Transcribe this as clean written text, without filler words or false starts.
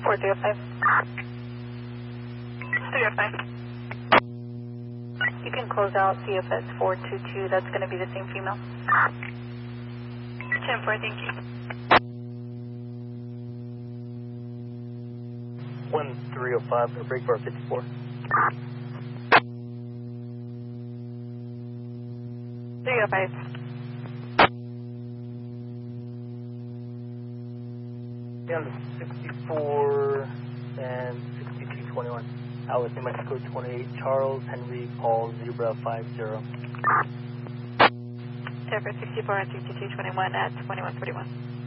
4305. 305. You can close out CFS 422. That's going to be the same female. 10-4, thank you. 1305, or break bar 54. 305. Down to 64 and 6221. Alice, New Mexico 28, Charles Henry Paul Zebra 50. Denver 64 and 6221 at 2141.